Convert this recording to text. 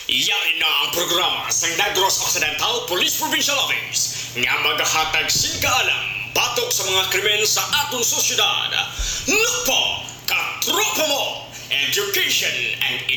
Yari na ang programa sa Negros Occidental Police Provincial Office nga maghatag sigkaalam batok sa mga krimen sa atong sosyedad. Nakpo, katropa mo! Education and